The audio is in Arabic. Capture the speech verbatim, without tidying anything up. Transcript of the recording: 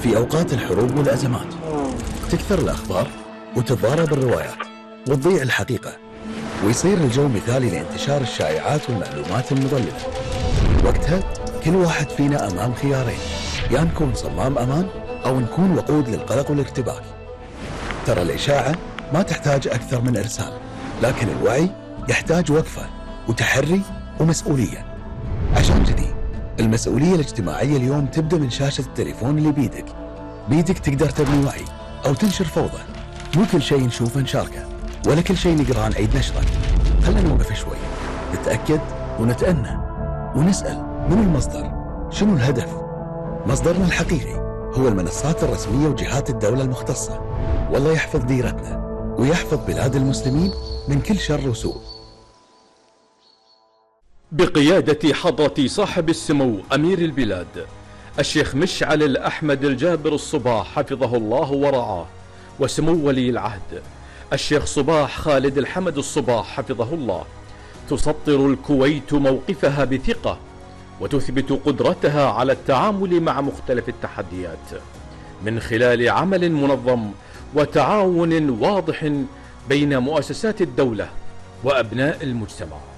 في أوقات الحروب والأزمات تكثر الأخبار وتتضارب الروايات وتضيع الحقيقة، ويصير الجو مثالي لانتشار الشائعات والمعلومات المضللة. وقتها كل واحد فينا أمام خيارين، يا نكون صمام أمان أو نكون وقود للقلق والارتباك. ترى الإشاعة ما تحتاج أكثر من إرسال، لكن الوعي يحتاج وقفة وتحري ومسؤولية. عشان كذي المسؤولية الاجتماعية اليوم تبدأ من شاشة التليفون اللي بيدك. بيدك تقدر تبني وعي أو تنشر فوضى. مو كل شيء نشوفه نشاركه، ولا كل شيء نقرأ نعيد نشره. خلنا نوقف شوي، نتأكد ونتأنى ونسأل من المصدر، شنو الهدف؟ مصدرنا الحقيقي هو المنصات الرسمية وجهات الدولة المختصة. والله يحفظ ديرتنا ويحفظ بلاد المسلمين من كل شر وسوء. بقيادة حضرة صاحب السمو أمير البلاد الشيخ مشعل الأحمد الجابر الصباح حفظه الله ورعاه، وسمو ولي العهد الشيخ صباح خالد الحمد الصباح حفظه الله، تسطر الكويت موقفها بثقة وتثبت قدرتها على التعامل مع مختلف التحديات من خلال عمل منظم وتعاون واضح بين مؤسسات الدولة وأبناء المجتمع.